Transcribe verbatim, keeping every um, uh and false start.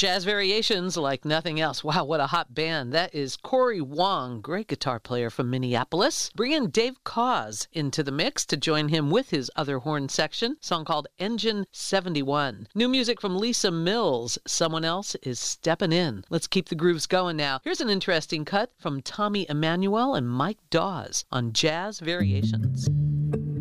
Jazz Variations like nothing else. Wow, what a hot band. That is Corey Wong, great guitar player from Minneapolis. Bringing Dave Koz into the mix to join him with his other horn section, a song called Engine seventy-one. New music from Lisa Mills, Someone Else is Steppin' In. Let's keep the grooves going now. Here's an interesting cut from Tommy Emmanuel and Mike Dawes on Jazz Variations.